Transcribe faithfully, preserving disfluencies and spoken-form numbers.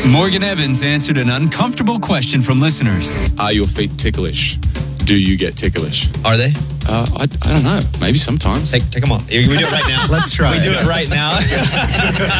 Morgan Evans answered an uncomfortable question from listeners. Are your feet ticklish? Do you get ticklish? Are they? Uh, I, I don't know. Maybe sometimes. Take, take them off. We do it right now. Let's try We it. do it right now.